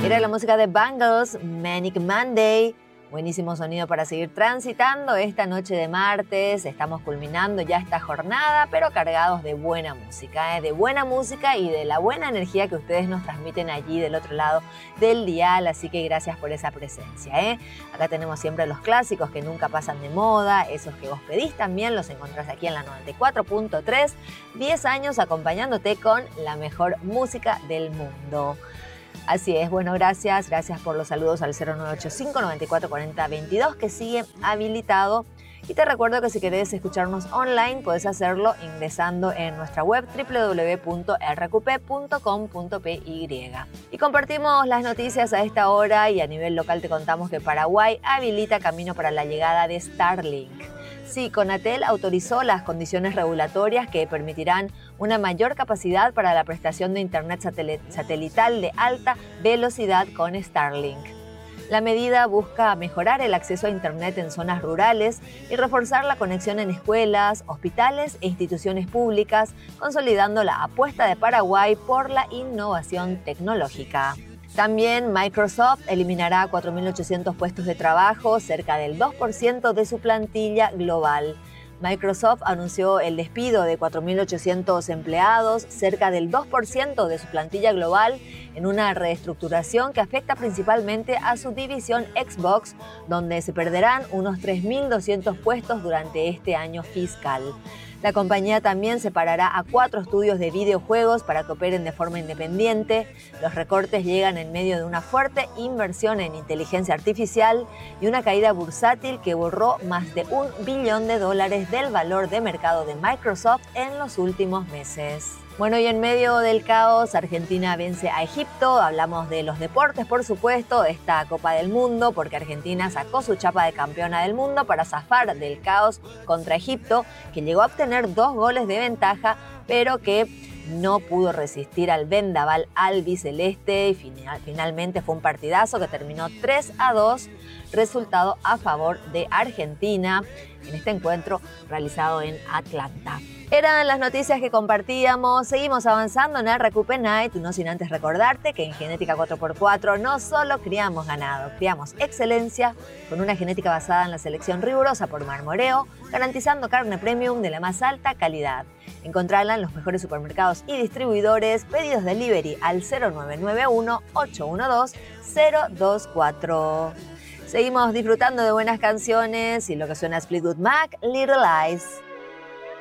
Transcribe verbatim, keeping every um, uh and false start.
Era la música de Bangles, Manic Monday. Buenísimo sonido para seguir transitando esta noche de martes. Estamos culminando ya esta jornada, pero cargados de buena música, ¿eh? de buena música y de la buena energía que ustedes nos transmiten allí del otro lado del dial. Así que gracias por esa presencia, ¿eh? Acá tenemos siempre los clásicos que nunca pasan de moda, esos que vos pedís también los encontrás aquí en la noventa y cuatro punto tres. diez años acompañándote con la mejor música del mundo. Así es, bueno, gracias, gracias por los saludos al cero nueve ocho cinco, nueve cuatro cuatro cero, veintidós que sigue habilitado. Y te recuerdo que si querés escucharnos online, podés hacerlo ingresando en nuestra web doble u doble u doble u punto r q p punto com punto p y. Y compartimos las noticias a esta hora y a nivel local te contamos que Paraguay habilita camino para la llegada de Starlink. Sí, Conatel autorizó las condiciones regulatorias que permitirán una mayor capacidad para la prestación de Internet satelital de alta velocidad con Starlink. La medida busca mejorar el acceso a Internet en zonas rurales y reforzar la conexión en escuelas, hospitales e instituciones públicas, consolidando la apuesta de Paraguay por la innovación tecnológica. También Microsoft eliminará cuatro mil ochocientos puestos de trabajo, cerca del dos por ciento de su plantilla global. Microsoft anunció el despido de cuatro mil ochocientos empleados, cerca del dos por ciento de su plantilla global, en una reestructuración que afecta principalmente a su división Xbox, donde se perderán unos tres mil doscientos puestos durante este año fiscal. La compañía también separará a cuatro estudios de videojuegos para que operen de forma independiente. Los recortes llegan en medio de una fuerte inversión en inteligencia artificial y una caída bursátil que borró más de un billón de dólares del valor de mercado de Microsoft en los últimos meses. Bueno, y en medio del caos, Argentina vence a Egipto. Hablamos de los deportes, por supuesto, de esta Copa del Mundo, porque Argentina sacó su chapa de campeona del mundo para zafar del caos contra Egipto, que llegó a obtener dos goles de ventaja, pero que no pudo resistir al vendaval albiceleste y final, finalmente fue un partidazo que terminó tres a dos, resultado a favor de Argentina en este encuentro realizado en Atlanta. Eran las noticias que compartíamos. Seguimos avanzando en R Q P Night, no sin antes recordarte que en Genética cuatro por cuatro no solo criamos ganado, criamos excelencia con una genética basada en la selección rigurosa por Marmoreo, garantizando carne premium de la más alta calidad. Encontrarla en los mejores supermercados y distribuidores. Pedidos delivery al cero nueve nueve uno, ocho uno dos, cero dos cuatro. Seguimos disfrutando de buenas canciones y lo que suena es Fleetwood Mac, Little Lies.